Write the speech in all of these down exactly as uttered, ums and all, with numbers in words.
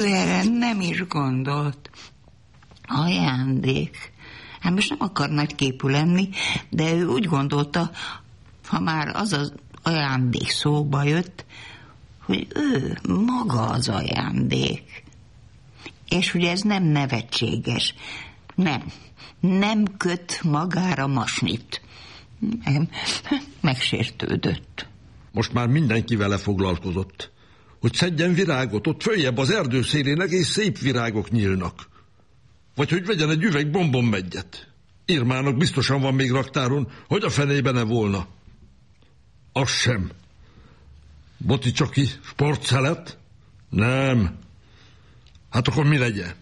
Erre nem is gondolt. Ajándék. Hát most nem akar nagyképű lenni, de ő úgy gondolta, ha már az az ajándék szóba jött, hogy ő maga az ajándék. És hogy ez nem nevetséges. Nem. Nem köt magára masnit. Nem. Megsértődött. Most már mindenki vele foglalkozott. Hogy szedjen virágot, ott följebb az erdő szélén egész szép virágok nyílnak. Vagy hogy vegyen egy üveg bombonmeggyet. Irmának biztosan van még raktáron, hogy a fenébe ne volna. Az sem. Boticsaki sportszelet? Nem. Hát akkor mi legyen?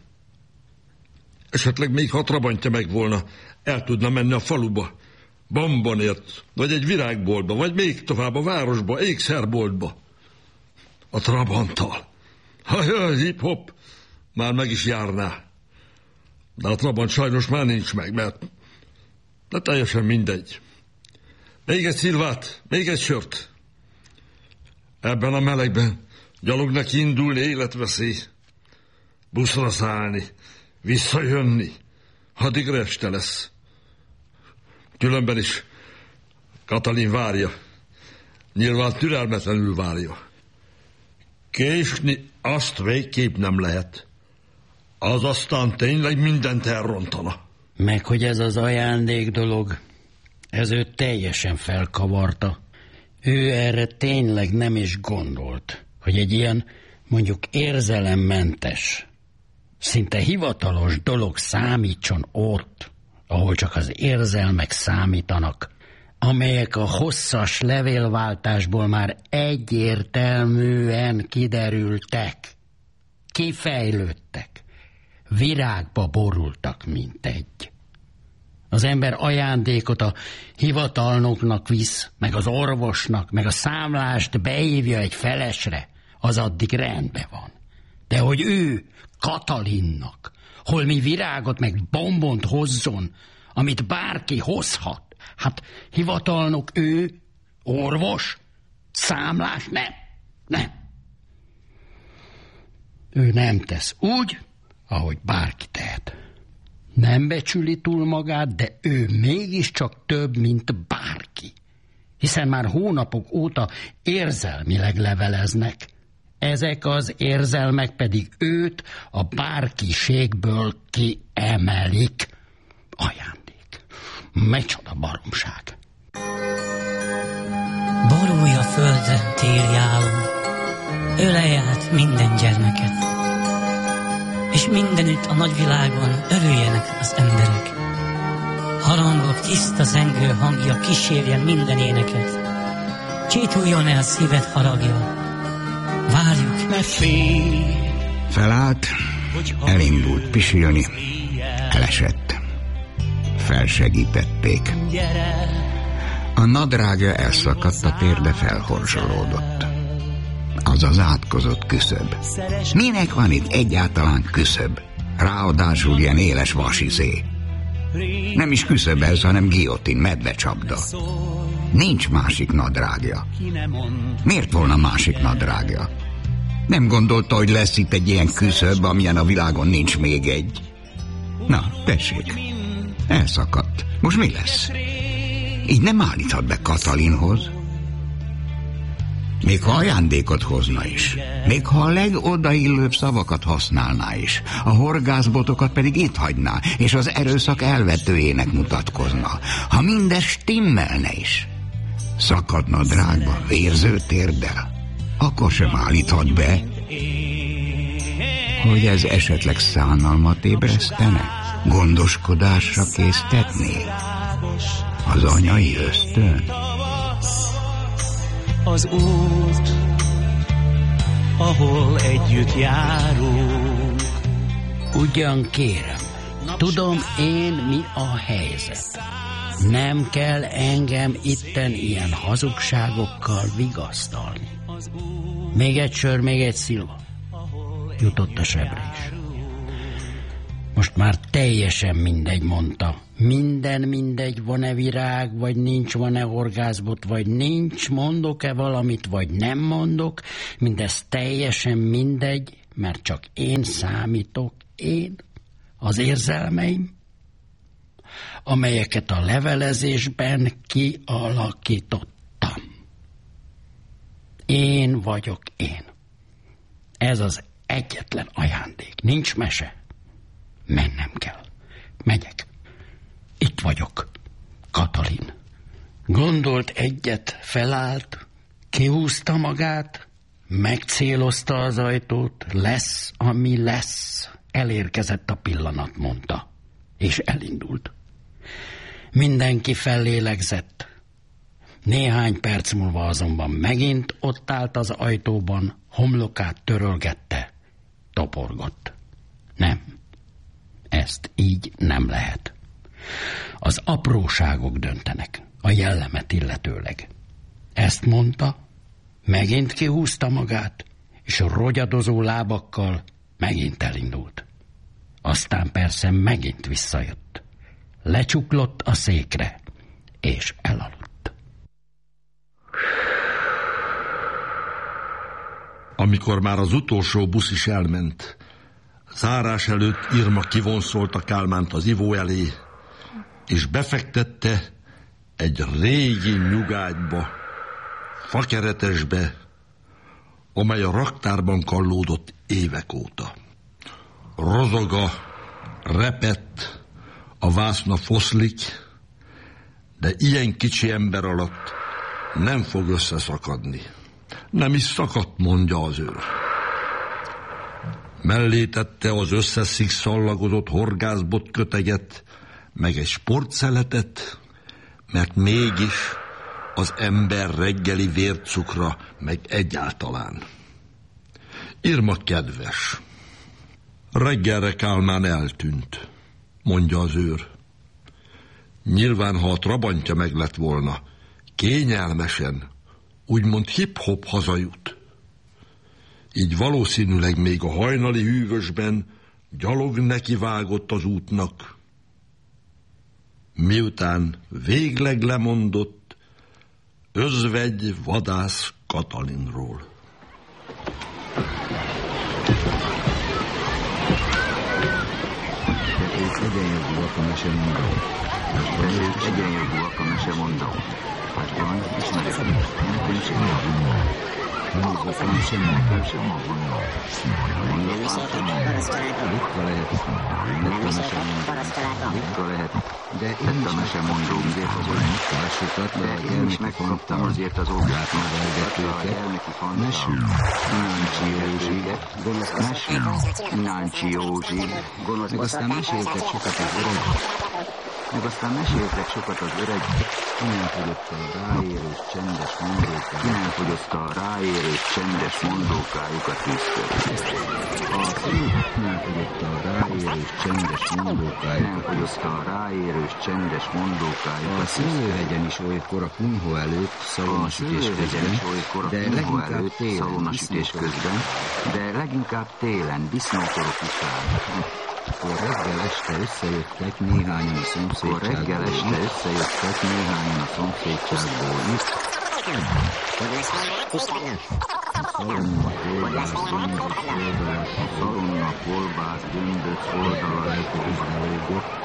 Esetleg még ha trabantja meg volna, el tudna menni a faluba, bombonért, vagy egy virágboltba, vagy még tovább a városba, ékszerboltba. A trabanttal. Hajjaj, hip-hop, már meg is járná. De a trabant sajnos már nincs meg, mert de teljesen mindegy. Még egy szilvát, még egy sört. Ebben a melegben gyalognak indulni életveszély. Buszra szállni, visszajönni, addigra este lesz. Különben is Katalin várja. Nyilván türelmetlenül várja. Késni azt végképp nem lehet. Az aztán tényleg mindent elrontana. Meg hogy ez az ajándék dolog, ez őt teljesen felkavarta. Ő erre tényleg nem is gondolt, hogy egy ilyen, mondjuk érzelemmentes, szinte hivatalos dolog számítson ott, ahol csak az érzelmek számítanak, amelyek a hosszas levélváltásból már egyértelműen kiderültek, kifejlődtek, virágba borultak, mint egy. Az ember ajándékot a hivatalnoknak visz, meg az orvosnak, meg a számlást beívja egy felesre, az addig rendben van. De hogy ő Katalinnak holmi virágot meg bombont hozzon, amit bárki hozhat, hát hivatalnok ő, orvos, számlás, nem, nem. Ő nem tesz úgy, ahogy bárki tehet. Nem becsüli túl magát, de ő mégiscsak több, mint bárki. Hiszen már hónapok óta érzelmileg leveleznek. Ezek az érzelmek pedig őt a bárkiségből kiemelik. Ajándék. Micsoda baromság. Borulj a földre, térjáló, ölelj át minden gyermeket, és mindenütt a nagyvilágon örüljenek az emberek. Harangok tiszta zengő hangja kísérje minden éneket. Csituljon el szíved haragja, várjuk, ne félj. Felállt, elindult pisilni, elesett. Felsegítették. A nadrágja elszakadt, a térde felhorzsolódott. Az az átkozott küszöb. Minek van itt egyáltalán küszöb? Ráadásul ilyen éles vasizé. Nem is küszöb ez, hanem guillotine, medvecsapda. Nincs másik nadrágja. Miért volna másik nadrágja? Nem gondolta, hogy lesz itt egy ilyen küszöb, amilyen a világon nincs még egy. Na, tessék, elszakadt. Most mi lesz? Így nem állíthat be Katalinhoz. Még ha ajándékot hozna is, még ha a legodaillőbb szavakat használná is, a horgászbotokat pedig itt hagyná, és az erőszak elvetőjének mutatkozna, ha mindez stimmelne is, szakadna drágba, vérző térdel, akkor sem állíthat be, hogy ez esetleg szánalmat ébresztene, gondoskodásra késztetné, az anyai ösztön. Az út, ahol együtt járunk. Ugyan kérem, tudom én, mi a helyzet. Nem kell engem itten ilyen hazugságokkal vigasztalni. Még egy sör, még egy szilva. Jutott a sebre is. Most már teljesen mindegy, mondta. Minden mindegy, van-e virág, vagy nincs, van-e orgázbot, vagy nincs, mondok-e valamit, vagy nem mondok, mindez teljesen mindegy, mert csak én számítok, én, az érzelmeim, amelyeket a levelezésben kialakítottam. Én vagyok én. Ez az egyetlen ajándék. Nincs mese. Mennem kell. Megyek. Itt vagyok. Katalin. Gondolt egyet, felállt, kihúzta magát, megcélozta az ajtót, lesz, ami lesz. Elérkezett a pillanat, mondta, és elindult. Mindenki fellélegzett. Néhány perc múlva azonban megint ott állt az ajtóban, homlokát törölgette, toporgott. Nem, ezt így nem lehet. Az apróságok döntenek, a jellemet illetőleg. Ezt mondta, megint kihúzta magát, és rogyadozó lábakkal megint elindult. Aztán persze megint visszajött. Lecsuklott a székre, és elaludt. Amikor már az utolsó busz is elment, zárás előtt Irma kivonszolta Kálmánt az ivó elé, és befektette egy régi nyugágyba, fakeretesbe, amely a raktárban kallódott évek óta. Rozoga, repett, a vászna foszlik, de ilyen kicsi ember alatt nem fog összeszakadni. Nem is szakadt, mondja az őr. Mellé tette az összeszikszallagozott horgászbot köteget, meg egy sportszeletet, mert mégis az ember reggeli vércukra, meg egyáltalán. Irma kedves. Reggelre Kálmán eltűnt, mondja az őr. Nyilván, ha a trabantja meg lett volna, kényelmesen, úgymond hip-hop hazajut. Így valószínűleg még a hajnali hűvösben gyalog nekivágott az útnak. Miután végleg lemondott özvegy vadász Katalinról. Egyenjogúak a mesemondók. Egyenjogúak a mesemondók. Van, ismerek, nem nincs egyenjogúak. Mondjuk a mesemondók sem magunk. Nem viseltek parasztcsaládban? Ritka lehet. Nem viseltek parasztcsaládban? Ritka lehet. De én a mesemondók azért az olyan de én is megkaptam azért az óvát már elgetőket. Mesünk. Náncsi Józsi. Mesünk. Náncsi Józsi. Aztán meséltek sokat az öreg. Meg aztán meséltek sokat az öreg, innen fogyott a ráérős csendes mondókájuk. Innen fogyott a ráérős csendes mondókájuk a tűzkör. A szép innen fogyott a ráérős csendes mondókájuk. Innen fogyott a ráérős csendes mondókájuk. A szőlőhegyen is olykor a kunyhó előtt szalonasütés közben, de leginkább télen szalonasütés közben, de leginkább télen disznótorok után. Akkor reggel este összejöttek néhányan a szomszédságból. Akkor reggel este összejöttek néhányan a szomszédságból. Szalonna kolbász, gömbös oldalas, szalonna kolbász, gömbös oldalas, izrálógott.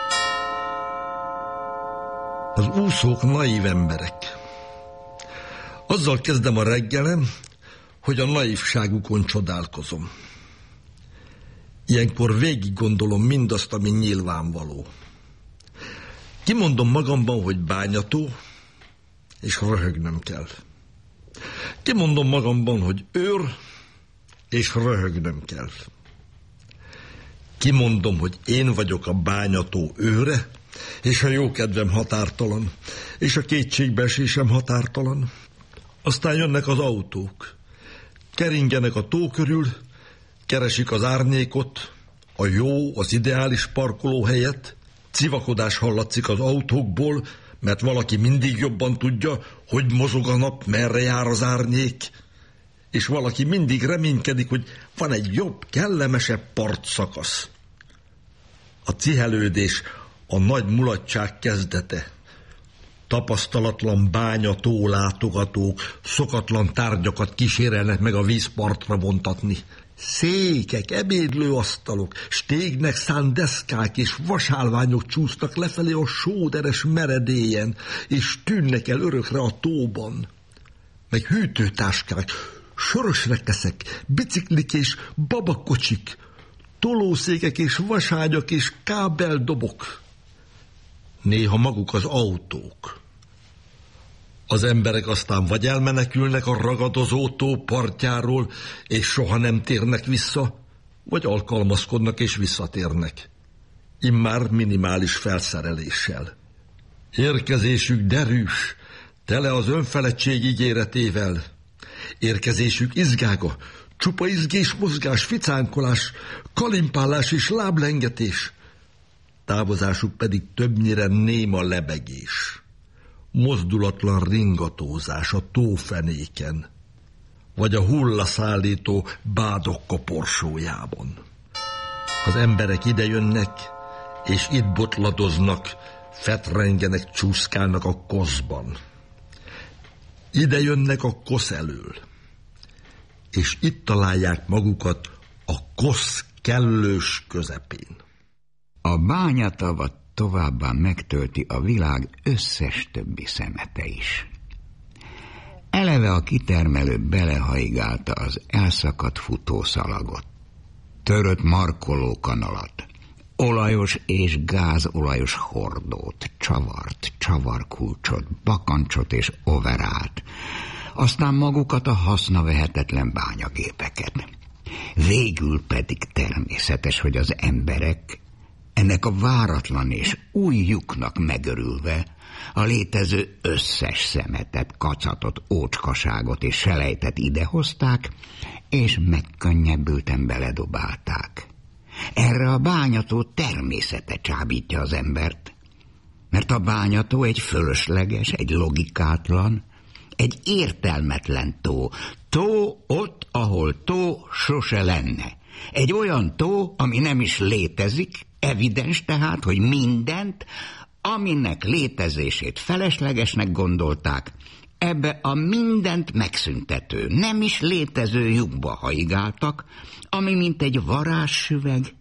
Az úszók naív emberek. Azzal kezdem a reggelem, hogy a naívságukon csodálkozom. Ilyenkor végig gondolom mindazt, ami nyilvánvaló. Kimondom magamban, hogy bányató, és röhögnöm kell. Kimondom magamban, hogy őr, és röhögnöm kell. Kimondom, hogy én vagyok a bányató őre, és a jókedvem határtalan, és a kétségbeesésem határtalan. Aztán jönnek az autók. Keringenek a tó körül, keresik az árnyékot, a jó, az ideális parkolóhelyet, civakodás hallatszik az autókból, mert valaki mindig jobban tudja, hogy mozog a nap, merre jár az árnyék, és valaki mindig reménykedik, hogy van egy jobb, kellemesebb partszakasz. A cihelődés a nagy mulatság kezdete. Tapasztalatlan bányató látogatók szokatlan tárgyakat kísérelnek meg a vízpartra vontatni. Székek, ebédlőasztalok, stégnek szánt deszkák és vasálványok csúsztak lefelé a sóderes meredélyen, és tűnnek el örökre a tóban. Meg hűtőtáskák, sörösrekeszek, biciklik és babakocsik, tolószékek és vaságyak és kábeldobok. Néha maguk az autók. Az emberek aztán vagy elmenekülnek a ragadozó tó partjáról, és soha nem térnek vissza, vagy alkalmazkodnak és visszatérnek. Immár minimális felszereléssel. Érkezésük derűs, tele az önfeledtség ígéretével. Érkezésük izgága, csupa izgés, mozgás, ficánkolás, kalimpálás és láblengetés. Távozásuk pedig többnyire néma lebegés. Mozdulatlan ringatózás a tófenéken, vagy a hullaszállító bádok koporsójában. Az emberek idejönnek, és itt botladoznak, fetrengenek, csúszkálnak a koszban. Idejönnek a kosz elől, és itt találják magukat a kosz kellős közepén. A bányatavat továbbá megtölti a világ összes többi szemete is. Eleve a kitermelő belehaigálta az elszakadt futószalagot, törött markolókanalat, olajos és gázolajos hordót, csavart, csavarkulcsot, bakancsot és overát, aztán magukat a hasznavehetetlen bányagépeket. Végül pedig természetes, hogy az emberek ennek a váratlan és új lyuknak megörülve a létező összes szemetet, kacatot, ócskaságot és selejtet idehozták, és megkönnyebbülten beledobálták. Erre a bányató természete csábítja az embert, mert a bányató egy fölösleges, egy logikátlan, egy értelmetlen tó. Tó ott, ahol tó sose lenne. Egy olyan tó, ami nem is létezik, evidens tehát, hogy mindent, aminek létezését feleslegesnek gondolták, ebbe a mindent megszüntető, nem is létező lyukba haigáltak, ami mint egy varázssüveg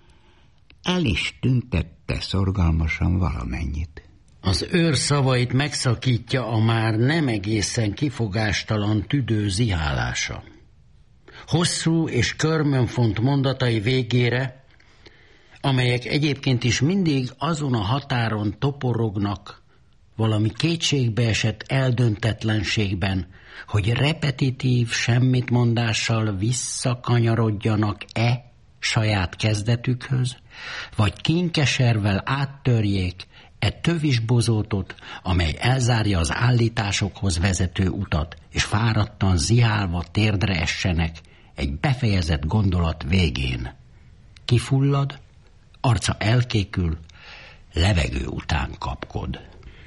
el is tüntette szorgalmasan valamennyit. Az őr szavait megszakítja a már nem egészen kifogástalan tüdő zihálása. Hosszú és körmönfont mondatai végére, amelyek egyébként is mindig azon a határon toporognak, valami kétségbeesett eldöntetlenségben, hogy repetitív semmitmondással visszakanyarodjanak-e saját kezdetükhöz, vagy kínkeservel áttörjék e tövis bozótot, amely elzárja az állításokhoz vezető utat, és fáradtan zihálva térdre essenek egy befejezett gondolat végén. Kifullad, arca elkékül, levegő után kapkod.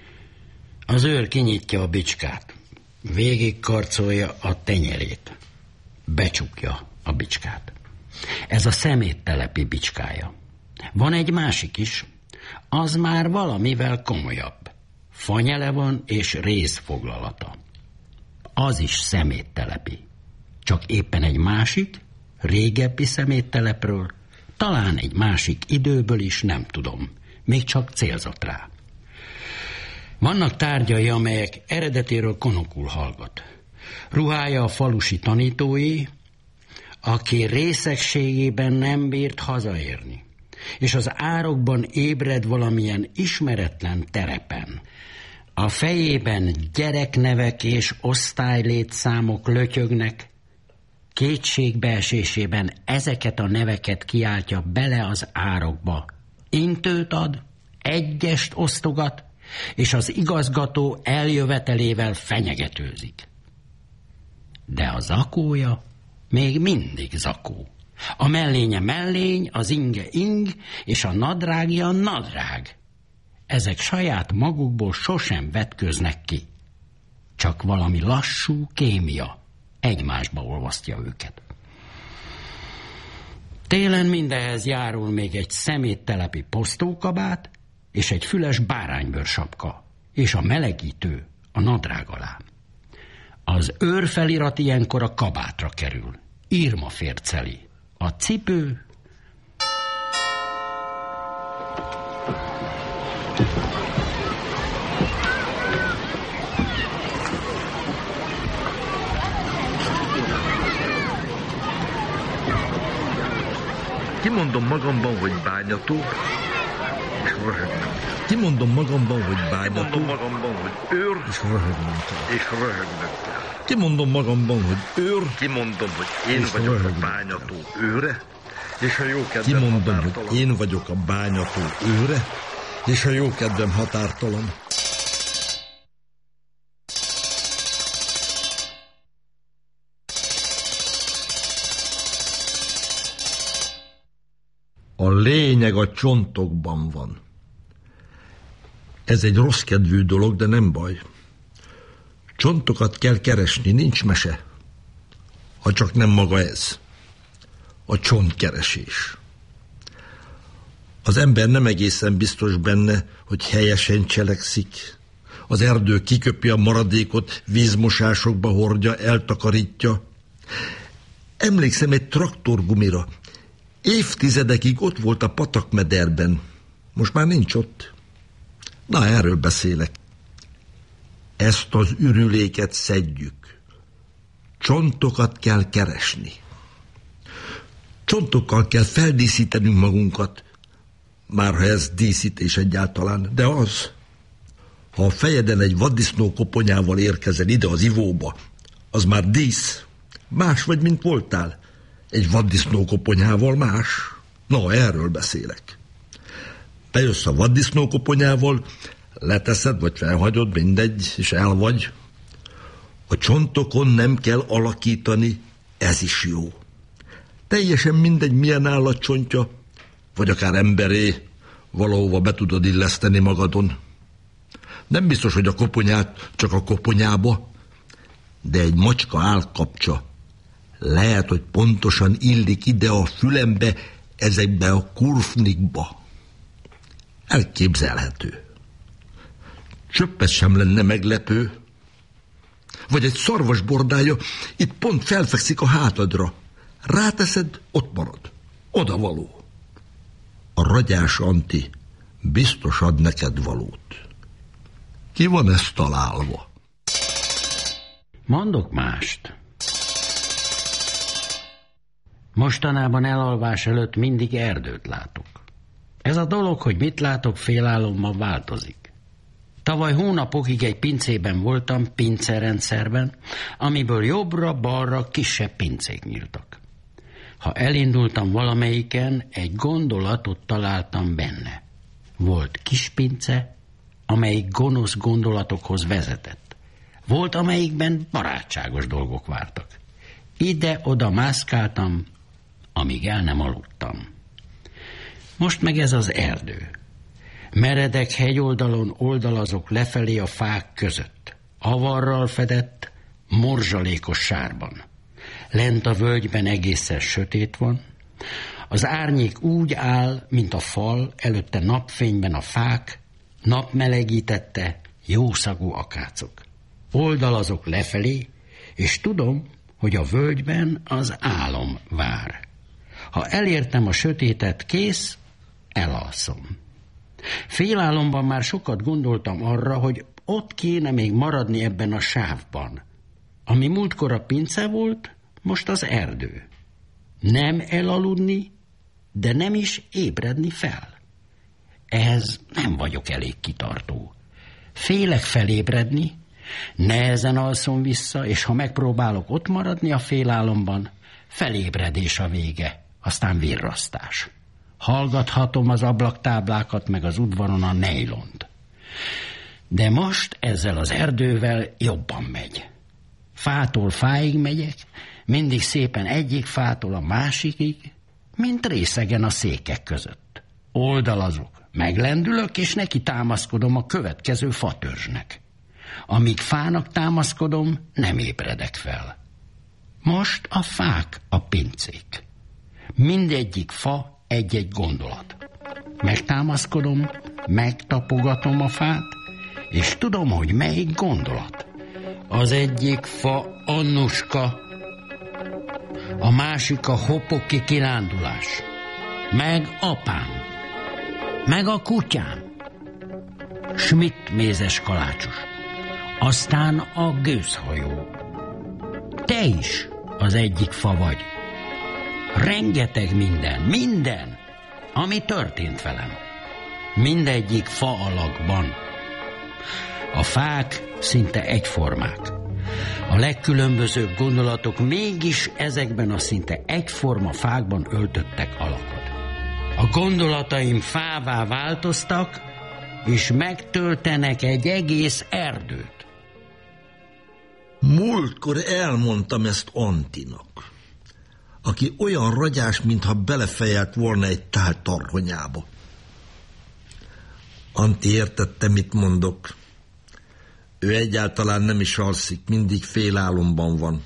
Az őr kinyitja a bicskát, végigkarcolja a tenyerét, becsukja a bicskát. Ez a szeméttelepi bicskája. Van egy másik is, az már valamivel komolyabb. Fanyele van és részfoglalata. Az is szeméttelepi. Csak éppen egy másik, régebbi szeméttelepről, talán egy másik időből is, nem tudom. Még csak célzott rá. Vannak tárgyai, amelyek eredetéről konokul hallgat. Ruhája a falusi tanítói, aki részegségében nem bírt hazaérni, és az árokban ébred valamilyen ismeretlen terepen. A fejében gyereknevek és osztálylétszámok lötyögnek, kétségbeesésében ezeket a neveket kiáltja bele az árokba. Intőt ad, egyest osztogat, és az igazgató eljövetelével fenyegetőzik. De a zakója még mindig zakó. A mellénye mellény, az inge ing, és a nadrágja nadrág. Ezek saját magukból sosem vetköznek ki. Csak valami lassú kémia egymásba olvasztja őket. Télen mindehez járul még egy szeméttelepi posztókabát, és egy füles báránybőrsapka, és a melegítő a nadrág alá. Az őrfelirat ilyenkor a kabátra kerül. Írma férceli, A cipő Kimondom magamban, hogy bányató, és röhögnem. Kimondom magamban, hogy bányató, Kimondom magamban, hogy őr, és röhögnem kell. És röhögnem kell. Kimondom magamban, hogy őr, Kimondom, hogy én vagyok a bányató őre, és ha jó kedvem Kimondom, határtalan. hogy én vagyok a bányató őre, és ha jó kedvem határtalan. A lényeg a csontokban van. Ez egy rossz kedvű dolog, de nem baj. Csontokat kell keresni, nincs mese. Ha csak nem maga ez. A csontkeresés. Az ember nem egészen biztos benne, hogy helyesen cselekszik. Az erdő kiköpi a maradékot, vízmosásokba hordja, eltakarítja. Emlékszem egy traktorgumira. Évtizedekig ott volt a patakmederben. Most már nincs ott. Na, erről beszélek. Ezt az ürüléket szedjük. Csontokat kell keresni. Csontokkal kell feldíszítenünk magunkat. Már ha ez díszítés egyáltalán, de az. Ha a fejeden egy vaddisznó koponyával érkezel ide az ivóba, az már dísz. Más vagy, mint voltál. Egy vaddisznókoponyával más? Na, erről beszélek. Bejössz a vaddisznókoponyával, leteszed, vagy felhagyod, mindegy, és el vagy. A csontokon nem kell alakítani, ez is jó. Teljesen mindegy, milyen állatcsontja, vagy akár emberé, valahova be tudod illeszteni magadon. Nem biztos, hogy a koponyát csak a koponyába, de egy macska állkapcsa lehet, hogy pontosan illik ide a fülembe, ezekbe a kurfnikba. Elképzelhető. Csöppet sem lenne meglepő. Vagy egy szarvas bordája itt pont felfekszik a hátadra. Ráteszed, ott marad. Odavaló. A ragyás Anti biztos ad neked valót. Ki van ezt találva? Mondok mást. Mostanában elalvás előtt mindig erdőt látok. Ez a dolog, hogy mit látok félálomban, változik. Tavaly hónapokig egy pincében voltam, pincerendszerben, amiből jobbra-balra kisebb pincék nyíltak. Ha elindultam valamelyiken, egy gondolatot találtam benne. Volt kis pince, amelyik gonosz gondolatokhoz vezetett. Volt, amelyikben barátságos dolgok vártak. Ide-oda mászkáltam, amíg el nem aludtam. Most meg ez az erdő. Meredek hegyoldalon oldalazok lefelé a fák között. Avarral fedett, morzsalékos sárban. Lent a völgyben egészen sötét van. Az árnyék úgy áll, mint a fal, előtte napfényben a fák, nap melegítette, jószagú akácok. Oldalazok lefelé, és tudom, hogy a völgyben az álom vár. Ha elértem a sötétet, kész, elalszom. Félálomban már sokat gondoltam arra, hogy ott kéne még maradni ebben a sávban. Ami múltkor a pince volt, most az erdő. Nem elaludni, de nem is ébredni fel. Ehhez nem vagyok elég kitartó. Félek felébredni, nehezen alszom vissza, és ha megpróbálok ott maradni a félálomban, felébredés a vége, aztán virrasztás. Hallgathatom az ablaktáblákat, meg az udvaron a nejlont. De most ezzel az erdővel jobban megy. Fától fáig megyek, mindig szépen egyik fától a másikig, mint részegen a székek között. Oldalazok, meglendülök, és neki támaszkodom a következő fatörzsnek. Amíg fának támaszkodom, nem ébredek fel. Most a fák a pincék. Mindegyik fa egy-egy gondolat. Megtámaszkodom, megtapogatom a fát, és tudom, hogy melyik gondolat. Az egyik fa Annuska, a másik a hopoki kirándulás, meg apám, meg a kutyám, Schmidt mézes kalácsos, aztán a gőzhajó. Te is az egyik fa vagy. Rengeteg minden, minden, ami történt velem. Mindegyik fa alakban. A fák szinte egyformák. A legkülönbözőbb gondolatok mégis ezekben a szinte egyforma fákban öltöttek alakot. A gondolataim fává változtak, és megtöltenek egy egész erdőt. Múltkor elmondtam ezt Antinak, aki olyan ragyás, mintha belefejelt volna egy tál tarhonyába. Anti értette, mit mondok. Ő egyáltalán nem is alszik, mindig félálomban van.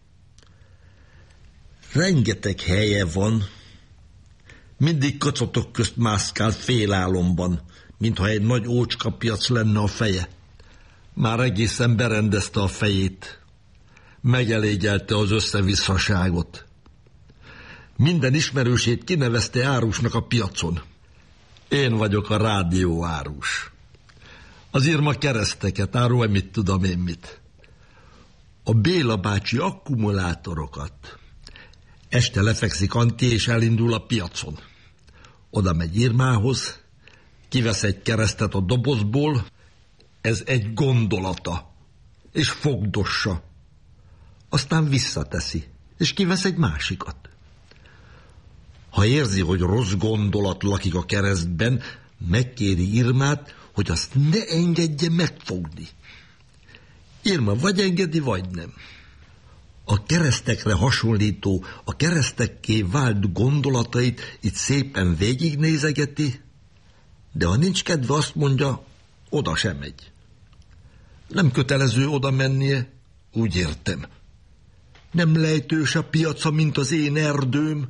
Rengeteg helye van, mindig kacatok közt mászkál félálomban, mintha egy nagy ócskapiac lenne a feje. Már egészen berendezte a fejét, megelégyelte az összevisszaságot. Minden ismerősét kinevezte árusnak a piacon. Én vagyok a rádió árus. Az Irma kereszteket árul, mit tudom én mit. A Béla bácsi akkumulátorokat. Este lefekszik Anti, és elindul a piacon. Oda megy Irmához, kivesz egy keresztet a dobozból, ez egy gondolata, és fogdossa. Aztán visszateszi, és kivesz egy másikat. Ha érzi, hogy rossz gondolat lakik a keresztben, megkéri Irmát, hogy azt ne engedje megfogni. Irma vagy engedi, vagy nem. A keresztekre hasonlító, a keresztekké vált gondolatait itt szépen végignézegeti, de ha nincs kedve, azt mondja, oda sem megy. Nem kötelező oda mennie, úgy értem. Nem lejtős a piaca, mint az én erdőm.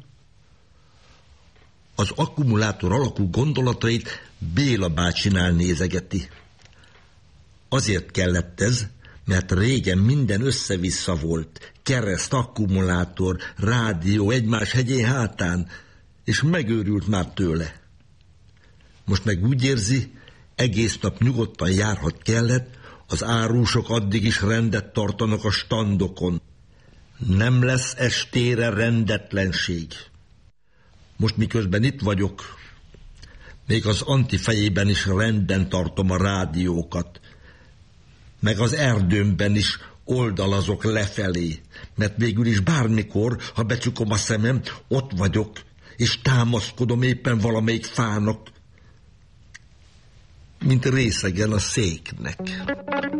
Az akkumulátor alakú gondolatait Béla bácsinál nézegeti. Azért kellett ez, mert régen minden össze-vissza volt. Kereszt, akkumulátor, rádió egymás hegyén hátán, és megőrült már tőle. Most meg úgy érzi, egész nap nyugodtan járhat kellett, az árusok addig is rendet tartanak a standokon. Nem lesz estére rendetlenség. Most miközben itt vagyok, még az Anti fejében is rendben tartom a rádiókat, meg az erdőmben is oldalazok lefelé, mert végül is bármikor, ha becsukom a szemem, ott vagyok, és támaszkodom éppen valamelyik fának, mint részegen a széknek.